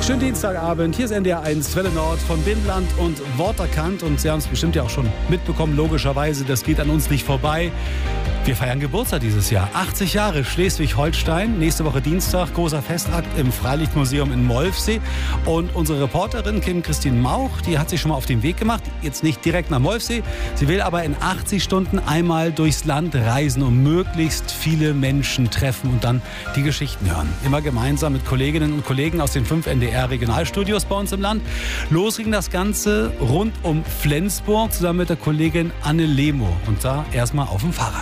Schönen Dienstagabend, hier ist NDR 1, Welle Nord von Binnenland und Waterkant. Und Sie haben es bestimmt ja auch schon mitbekommen, logischerweise, das geht an uns nicht vorbei. Wir feiern Geburtstag dieses Jahr. 80 Jahre Schleswig-Holstein. Nächste Woche Dienstag, großer Festakt im Freilichtmuseum in Molfsee. Und unsere Reporterin Kim-Christine Mauch, die hat sich schon mal auf den Weg gemacht. Jetzt nicht direkt nach Molfsee. Sie will aber in 80 Stunden einmal durchs Land reisen und möglichst viele Menschen treffen und dann die Geschichten hören. Immer gemeinsam mit Kolleginnen und Kollegen aus den 5 NDR-Regionalstudios bei uns im Land. Los ging das Ganze rund um Flensburg zusammen mit der Kollegin Anne Lemo. Und da erstmal auf dem Fahrrad.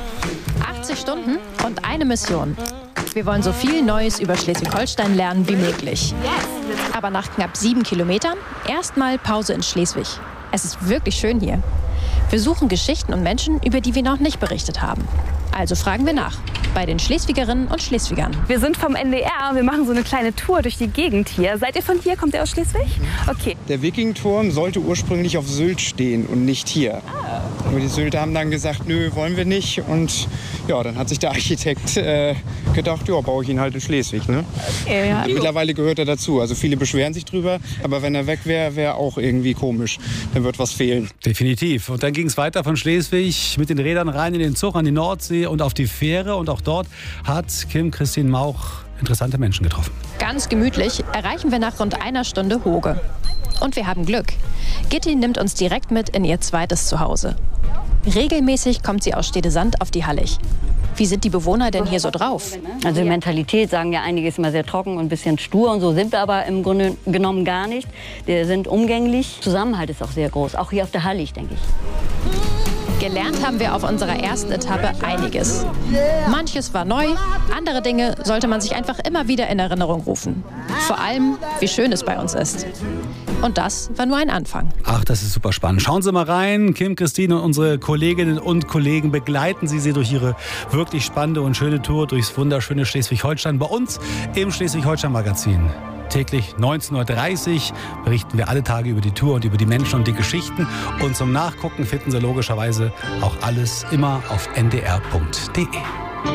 80 Stunden und eine Mission. Wir wollen so viel Neues über Schleswig-Holstein lernen wie möglich. Aber nach knapp 7 Kilometern erstmal Pause in Schleswig. Es ist wirklich schön hier. Wir suchen Geschichten und Menschen, über die wir noch nicht berichtet haben. Also fragen wir nach bei den Schleswigerinnen und Schleswigern. Wir sind vom NDR, wir machen so eine kleine Tour durch die Gegend hier. Seid ihr von hier? Kommt ihr aus Schleswig? Okay. Der Wikingturm sollte ursprünglich auf Sylt stehen und nicht hier. Aber die Sylter haben dann gesagt, nö, wollen wir nicht. Und ja, dann hat sich der Architekt gedacht, ja, baue ich ihn halt in Schleswig. Ne? Ja. Mittlerweile gehört er dazu. Also viele beschweren sich drüber, aber wenn er weg wäre, wäre auch irgendwie komisch. Dann wird was fehlen. Definitiv. Und dann ging es weiter von Schleswig mit den Rädern rein in den Zug an die Nordsee und auf die Fähre. Und auch dort hat Kim-Christine Mauch interessante Menschen getroffen. Ganz gemütlich erreichen wir nach rund einer Stunde Hoge. Und wir haben Glück. Gitti nimmt uns direkt mit in ihr zweites Zuhause. Regelmäßig kommt sie aus Stedesand auf die Hallig. Wie sind die Bewohner denn hier so drauf? Also die Mentalität, sagen ja einige, ist immer sehr trocken und ein bisschen stur. Und so sind wir aber im Grunde genommen gar nicht. Wir sind umgänglich. Zusammenhalt ist auch sehr groß, auch hier auf der Hallig, denke ich. Gelernt haben wir auf unserer ersten Etappe einiges. Manches war neu, andere Dinge sollte man sich einfach immer wieder in Erinnerung rufen. Vor allem, wie schön es bei uns ist. Und das war nur ein Anfang. Ach, das ist super spannend. Schauen Sie mal rein. Kim-Christine und unsere Kolleginnen und Kollegen begleiten Sie durch Ihre wirklich spannende und schöne Tour durchs wunderschöne Schleswig-Holstein bei uns im Schleswig-Holstein-Magazin. Täglich 19:30 Uhr berichten wir alle Tage über die Tour und über die Menschen und die Geschichten. Und zum Nachgucken finden Sie logischerweise auch alles immer auf ndr.de.